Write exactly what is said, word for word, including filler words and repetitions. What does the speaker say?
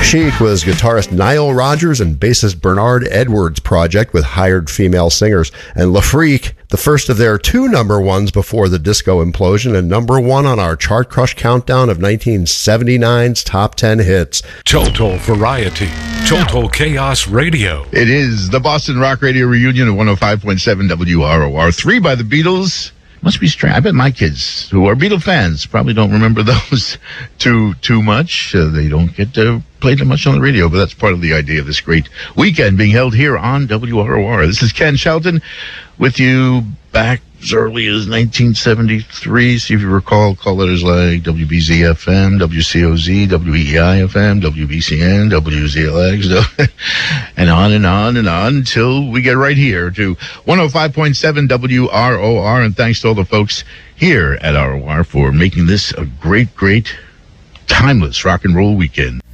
Chic was guitarist Nile Rodgers and bassist Bernard Edwards' project with hired female singers. And Le Freak, the first of their two number ones before the disco implosion, and number one on our Chart Crush countdown of nineteen seventy-nine's top ten hits. Total Variety, Total Chaos Radio. It is the Boston Rock Radio reunion of one oh five point seven W R O R. Three by the Beatles. Must be strange. I bet my kids, who are Beatle fans, probably don't remember those too too much. Uh, they don't get to play them much on the radio, but that's part of the idea of this great weekend being held here on W R O R. This is Ken Shelton with you back as early as nineteen seventy-three. See if you recall call letters like W B Z F M, W C O Z, W E E I F M, W B C N, W Z L X, and on and on and on until we get right here to one oh five point seven W R O R. And thanks to all the folks here at R O R for making this a great, great, timeless rock and roll weekend.